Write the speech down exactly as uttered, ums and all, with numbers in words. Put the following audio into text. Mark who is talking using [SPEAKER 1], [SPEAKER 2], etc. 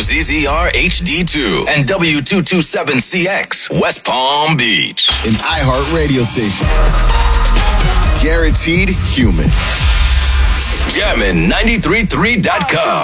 [SPEAKER 1] Z Z R H D two and W two twenty-seven C X, West Palm Beach.
[SPEAKER 2] An iHeart radio station. Guaranteed human.
[SPEAKER 1] Jammin' nine three three dot com.